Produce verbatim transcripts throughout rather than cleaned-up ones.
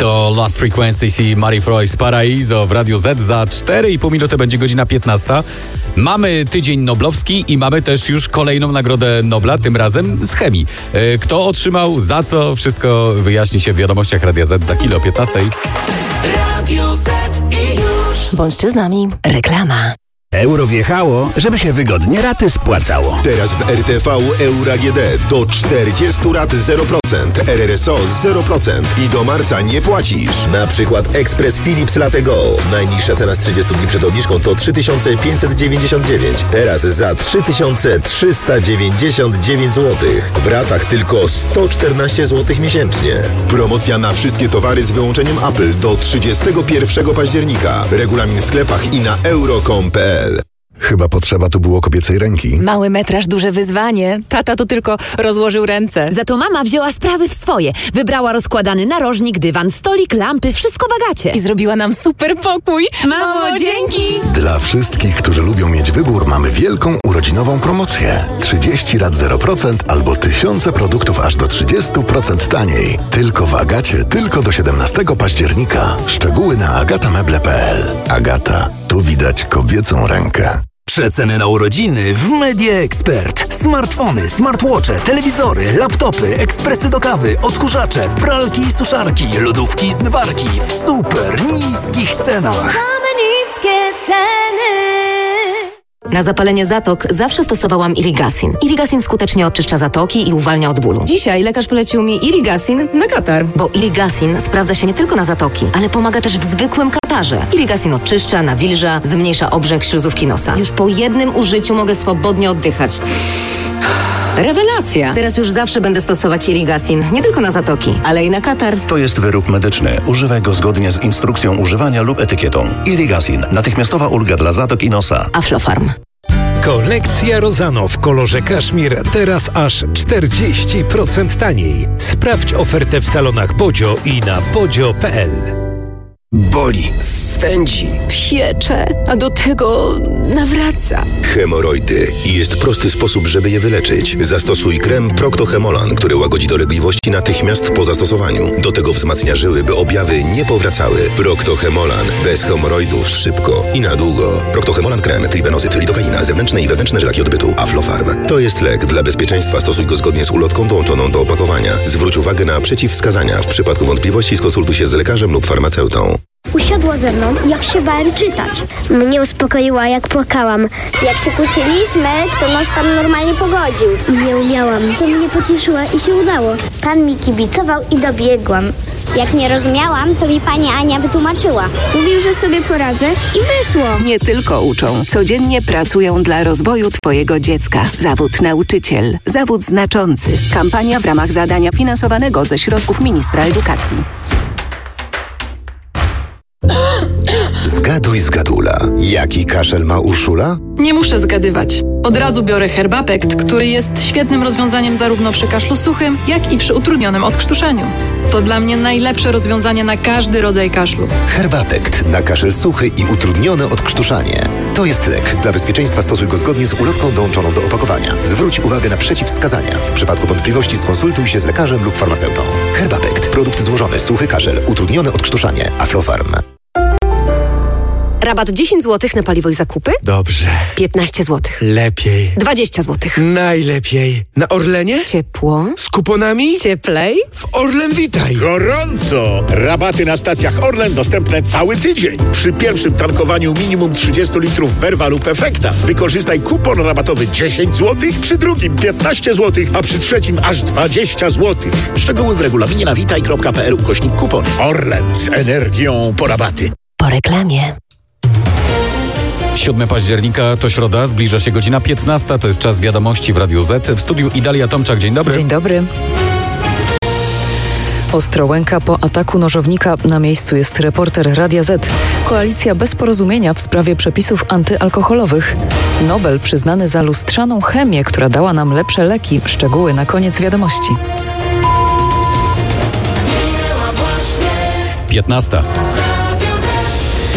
To Lost Frequencies i Marie Froys Paraiso w Radiu Z. Za cztery i pół minuty będzie godzina piętnasta. Mamy tydzień noblowski i mamy też już kolejną nagrodę Nobla, tym razem z chemii. Kto otrzymał, za co, wszystko wyjaśni się w wiadomościach Radia Z za chwilę o piętnastej. Radio Z i już. Bądźcie z nami. Reklama. Euro wjechało, żeby się wygodnie raty spłacało. Teraz w R T V Euro A G D do czterdziestu rat zero procent, R R S O zero procent i do marca nie płacisz. Na przykład ekspres Philips Latte Go. Najniższa cena z trzydziestu dni przed obniżką to trzy tysiące pięćset dziewięćdziesiąt dziewięć. Teraz za trzy tysiące trzysta dziewięćdziesiąt dziewięć złotych. W ratach tylko sto czternaście złotych miesięcznie. Promocja na wszystkie towary z wyłączeniem Apple do trzydziestego pierwszego października. Regulamin w sklepach i na euro kropka com kropka p l. Chyba potrzeba tu było kobiecej ręki. Mały metraż, duże wyzwanie. Tata tu tylko rozłożył ręce. Za to mama wzięła sprawy w swoje. Wybrała rozkładany narożnik, dywan, stolik, lampy, wszystko w Agacie. I zrobiła nam super pokój. Mamo, dzięki! Dla wszystkich, którzy lubią mieć wybór, mamy wielką urodzinową promocję. trzydzieści rat zero procent albo tysiące produktów aż do trzydzieści procent taniej. Tylko w Agacie, tylko do siedemnastego października. Szczegóły na agatameble kropka p l. Agata, tu widać kobiecą rękę. Przeceny na urodziny w Media Expert. Smartfony, smartwatche, telewizory, laptopy, ekspresy do kawy, odkurzacze, pralki i suszarki, lodówki i zmywarki w super niskich cenach. Mamy niskie ceny. Na zapalenie zatok zawsze stosowałam Irigasin. Irigasin skutecznie oczyszcza zatoki i uwalnia od bólu. Dzisiaj lekarz polecił mi Irigasin na katar. Bo Irigasin sprawdza się nie tylko na zatoki, ale pomaga też w zwykłym katarze. Irigasin oczyszcza, nawilża, zmniejsza obrzęk śluzówki nosa. Już po jednym użyciu mogę swobodnie oddychać. Rewelacja! Teraz już zawsze będę stosować Irigasin, nie tylko na zatoki, ale i na katar. To jest wyrób medyczny. Używaj go zgodnie z instrukcją używania lub etykietą. Irigasin. Natychmiastowa ulga dla zatok i nosa. Aflofarm. Kolekcja Rozano w kolorze kaszmir teraz aż czterdzieści procent taniej. Sprawdź ofertę w salonach Bodzio i na bodzio kropka p l. Boli, swędzi, Piecze, a do tego nawraca. Hemoroidy. I jest prosty sposób, żeby je wyleczyć. Zastosuj krem Procto-Hemolan, który łagodzi dolegliwości natychmiast po zastosowaniu. Do tego wzmacnia żyły, by objawy nie powracały. Procto-Hemolan. Bez hemoroidów szybko i na długo. Procto-Hemolan krem, tribenozyt, lidokaina, zewnętrzne i wewnętrzne żelaki odbytu, Aflofarm. To jest lek. Dla bezpieczeństwa stosuj go zgodnie z ulotką dołączoną do opakowania. Zwróć uwagę na przeciwwskazania. W przypadku wątpliwości skonsultuj się z lekarzem lub farmaceutą. Usiadła ze mną, jak się bałem czytać. Mnie uspokoiła, jak płakałam. Jak się kłóciliśmy, to nas pan normalnie pogodził. I nie umiałam. To mnie pocieszyła i się udało. Pan mi kibicował i dobiegłam. Jak nie rozumiałam, to mi pani Ania wytłumaczyła. Mówił, że sobie poradzę i wyszło. Nie tylko uczą, codziennie pracują dla rozwoju twojego dziecka. Zawód nauczyciel. Zawód znaczący. Kampania w ramach zadania finansowanego ze środków ministra edukacji. Zgaduj zgadula. Jaki kaszel ma Urszula? Nie muszę zgadywać. Od razu biorę Herbapekt, który jest świetnym rozwiązaniem zarówno przy kaszlu suchym, jak i przy utrudnionym odkrztuszeniu. To dla mnie najlepsze rozwiązanie na każdy rodzaj kaszlu. Herbapekt na kaszel suchy i utrudnione odkrztuszanie. To jest lek. Dla bezpieczeństwa stosuj go zgodnie z ulotką dołączoną do opakowania. Zwróć uwagę na przeciwwskazania. W przypadku wątpliwości skonsultuj się z lekarzem lub farmaceutą. Herbapekt. Produkt złożony. Suchy kaszel. Utrudnione odkrztuszanie. Aflofarm. Rabat dziesięć złotych na paliwo i zakupy? Dobrze. piętnaście złotych. Lepiej. dwadzieścia złotych. Najlepiej. Na Orlenie? Ciepło. Z kuponami? Cieplej. W Orlen Witaj. Gorąco! Rabaty na stacjach Orlen dostępne cały tydzień. Przy pierwszym tankowaniu minimum trzydzieści litrów Verva lub Efekta wykorzystaj kupon rabatowy dziesięć złotych, przy drugim piętnaście złotych, a przy trzecim aż dwadzieścia złotych. Szczegóły w regulaminie na witaj kropka p l ukośnik kupon. Orlen z energią po rabaty. Po reklamie. siódmego października to środa, zbliża się godzina piętnasta, to jest czas wiadomości w Radiu Z. W studiu Idalia Tomczak, dzień dobry. Dzień dobry. Ostrołęka po ataku nożownika. Na miejscu jest reporter Radia Z. Koalicja bez porozumienia w sprawie przepisów antyalkoholowych. Nobel przyznany za lustrzaną chemię, która dała nam lepsze leki. Szczegóły na koniec wiadomości. piętnasta.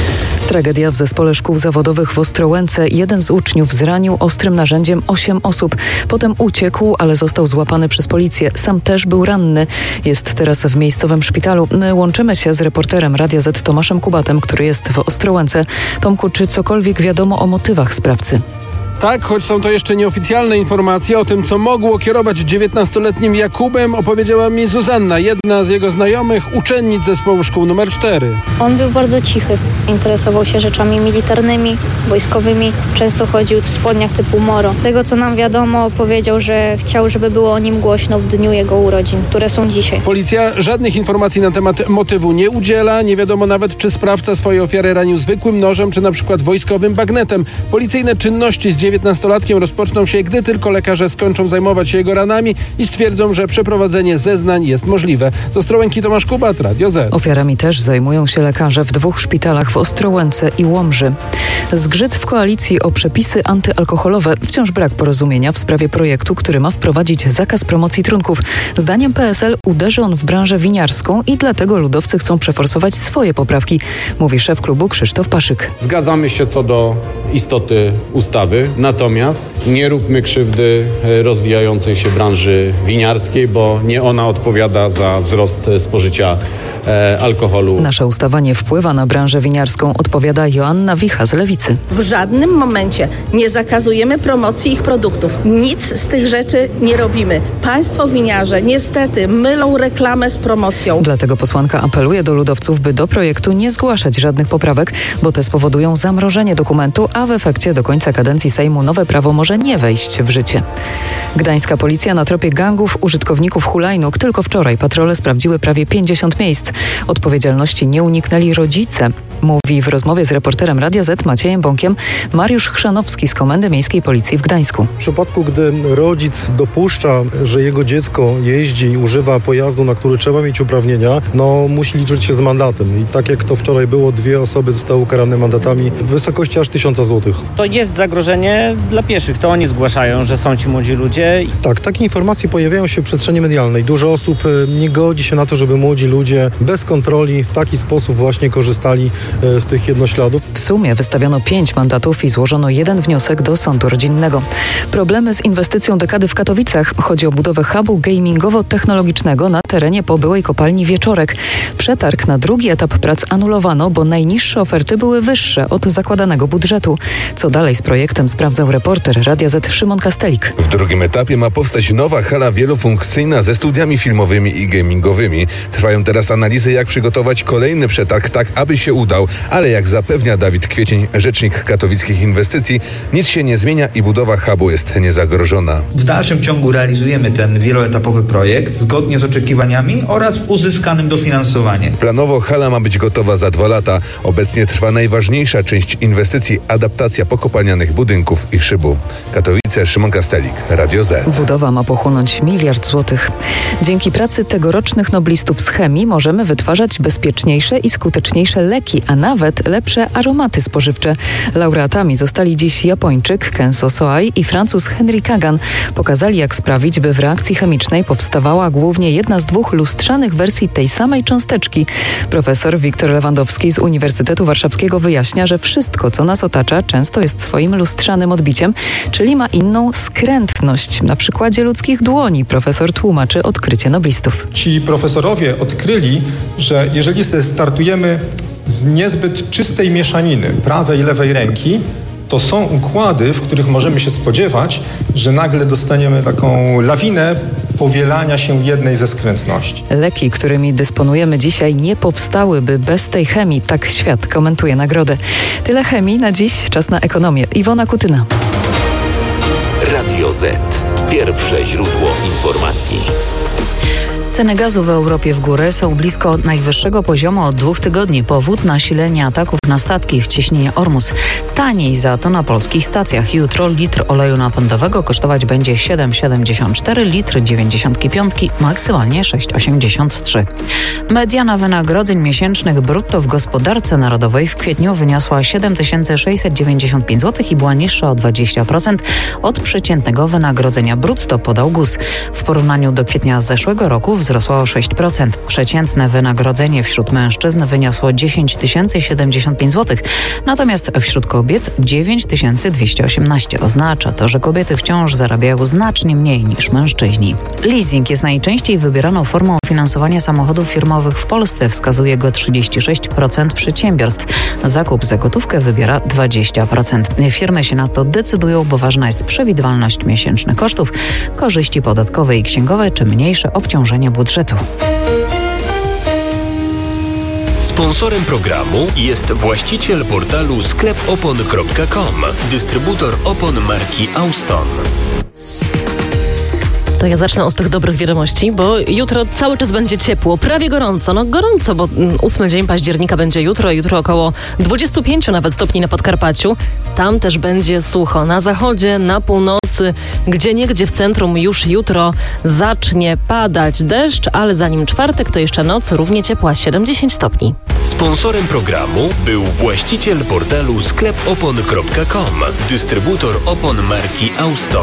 Tragedia w zespole szkół zawodowych w Ostrołęce. Jeden z uczniów zranił ostrym narzędziem osiem osób. Potem uciekł, ale został złapany przez policję. Sam też był ranny. Jest teraz w miejscowym szpitalu. My łączymy się z reporterem Radia Z Tomaszem Kubatem, który jest w Ostrołęce. Tomku, czy cokolwiek wiadomo o motywach sprawcy? Tak, choć są to jeszcze nieoficjalne informacje o tym, co mogło kierować dziewiętnastoletnim Jakubem, opowiedziała mi Zuzanna, jedna z jego znajomych, uczennic zespołu szkół numer cztery. On był bardzo cichy, interesował się rzeczami militarnymi, wojskowymi, często chodził w spodniach typu moro. Z tego, co nam wiadomo, powiedział, że chciał, żeby było o nim głośno w dniu jego urodzin, które są dzisiaj. Policja żadnych informacji na temat motywu nie udziela, nie wiadomo nawet, czy sprawca swojej ofiary ranił zwykłym nożem, czy na przykład wojskowym bagnetem. Policyjne czynności z dziewiętnastolatkiem rozpoczną się, gdy tylko lekarze skończą zajmować się jego ranami i stwierdzą, że przeprowadzenie zeznań jest możliwe. Z Ostrołęki Tomasz Kubat, Radio Z. Ofiarami też zajmują się lekarze w dwóch szpitalach w Ostrołęce i Łomży. Zgrzyt w koalicji o przepisy antyalkoholowe. Wciąż brak porozumienia w sprawie projektu, który ma wprowadzić zakaz promocji trunków. Zdaniem P S L uderzy on w branżę winiarską i dlatego ludowcy chcą przeforsować swoje poprawki, mówi szef klubu Krzysztof Paszyk. Zgadzamy się co do istoty ustawy. Natomiast nie róbmy krzywdy rozwijającej się branży winiarskiej, bo nie ona odpowiada za wzrost spożycia e, alkoholu. Nasza ustawa nie wpływa na branżę winiarską, odpowiada Joanna Wicha z Lewicy. W żadnym momencie nie zakazujemy promocji ich produktów. Nic z tych rzeczy nie robimy. Państwo winiarze niestety mylą reklamę z promocją. Dlatego posłanka apeluje do ludowców, by do projektu nie zgłaszać żadnych poprawek, bo te spowodują zamrożenie dokumentu, a w efekcie do końca kadencji Sejmu nowe prawo może nie wejść w życie. Gdańska policja na tropie gangów użytkowników hulajnóg. Tylko wczoraj patrole sprawdziły prawie pięćdziesiąt miejsc. Odpowiedzialności nie uniknęli rodzice, mówi w rozmowie z reporterem Radia Z Maciejem Bąkiem Mariusz Chrzanowski z Komendy Miejskiej Policji w Gdańsku. W przypadku, gdy rodzic dopuszcza, że jego dziecko jeździ i używa pojazdu, na który trzeba mieć uprawnienia, no musi liczyć się z mandatem. I tak jak to wczoraj było, dwie osoby zostały ukarane mandatami w wysokości aż tysiąca złotych. To jest zagrożenie dla pieszych. To oni zgłaszają, że są ci młodzi ludzie. Tak, takie informacje pojawiają się w przestrzeni medialnej. Dużo osób nie godzi się na to, żeby młodzi ludzie bez kontroli w taki sposób właśnie korzystali z tych jednośladów. W sumie wystawiono pięć mandatów i złożono jeden wniosek do sądu rodzinnego. Problemy z inwestycją dekady w Katowicach. Chodzi o budowę hubu gamingowo-technologicznego na terenie po byłej kopalni Wieczorek. Przetarg na drugi etap prac anulowano, bo najniższe oferty były wyższe od zakładanego budżetu. Co dalej z projektem, sprawdzał reporter Radia Z Szymon Kastelik. W drugim etapie ma powstać nowa hala wielofunkcyjna ze studiami filmowymi i gamingowymi. Trwają teraz analizy, jak przygotować kolejny przetarg tak, aby się udał, ale jak zapewnia Dawid Kwiecień, rzecznik katowickich inwestycji, nic się nie zmienia i budowa hubu jest niezagrożona. W dalszym ciągu realizujemy ten wieloetapowy projekt zgodnie z oczekiwaniami oraz uzyskanym dofinansowaniem. Planowo hala ma być gotowa za dwa lata. Obecnie trwa najważniejsza część inwestycji, adaptacja pokopalnianych budynków i szybu. Katowice, Szymon Kastelik, Radio Z. Budowa ma pochłonąć miliard złotych. Dzięki pracy tegorocznych noblistów z chemii możemy wytwarzać bezpieczniejsze i skuteczniejsze leki, a nawet lepsze aromaty spożywcze. Laureatami zostali dziś Japończyk Kenzo Soai i Francuz Henry Kagan. Pokazali, jak sprawić, by w reakcji chemicznej powstawała głównie jedna z dwóch lustrzanych wersji tej samej cząsteczki. Profesor Wiktor Lewandowski z Uniwersytetu Warszawskiego wyjaśnia, że wszystko, co nas otacza, często jest swoim lustrzanym odbiciem, czyli ma inną skrętność. Na przykładzie ludzkich dłoni profesor tłumaczy odkrycie noblistów. Ci profesorowie odkryli, że jeżeli startujemy z niezbyt czystej mieszaniny prawej i lewej ręki, to są układy, w których możemy się spodziewać, że nagle dostaniemy taką lawinę powielania się jednej ze skrętności. Leki, którymi dysponujemy dzisiaj, nie powstałyby bez tej chemii. Tak świat komentuje nagrodę. Tyle chemii na dziś. Czas na ekonomię. Iwona Kutyna. Radio Z. Pierwsze źródło informacji. Ceny gazu w Europie w górę są blisko najwyższego poziomu od dwóch tygodni. Powód nasilenia ataków na statki w cieśninie Ormus. Taniej za to na polskich stacjach. Jutro litr oleju napędowego kosztować będzie siedem przecinek siedemdziesiąt cztery, litr dziewięćdziesiąt pięć, maksymalnie sześć przecinek osiemdziesiąt trzy. Mediana wynagrodzeń miesięcznych brutto w gospodarce narodowej w kwietniu wyniosła siedem tysięcy sześćset dziewięćdziesiąt pięć złotych i była niższa o dwadzieścia procent od przeciętnego wynagrodzenia brutto, podał G U S. W porównaniu do kwietnia zeszłego roku wzrosła o sześć procent. Przeciętne wynagrodzenie wśród mężczyzn wyniosło dziesięć tysięcy siedemdziesiąt pięć złotych, natomiast wśród kobiet dziewięć tysięcy dwieście osiemnaście. Oznacza to, że kobiety wciąż zarabiają znacznie mniej niż mężczyźni. Leasing jest najczęściej wybieraną formą finansowania samochodów firmowych w Polsce, wskazuje go trzydzieści sześć procent przedsiębiorstw. Zakup za gotówkę wybiera dwadzieścia procent. Firmy się na to decydują, bo ważna jest przewidywalność miesięcznych kosztów, korzyści podatkowe i księgowe czy mniejsze obciążenie budżetu. Sponsorem programu jest właściciel portalu sklep opon kropka com, dystrybutor opon marki Auston. To ja zacznę od tych dobrych wiadomości, bo jutro cały czas będzie ciepło, prawie gorąco. No gorąco, bo ósmy dzień października będzie jutro, jutro około dwadzieścia pięć nawet stopni na Podkarpaciu. Tam też będzie sucho. Na zachodzie, na północy, gdzieniegdzie w centrum już jutro zacznie padać deszcz, ale zanim czwartek, to jeszcze noc równie ciepła, siedem do dziesięciu stopni. Sponsorem programu był właściciel portalu sklep opon kropka com, dystrybutor opon marki Auston.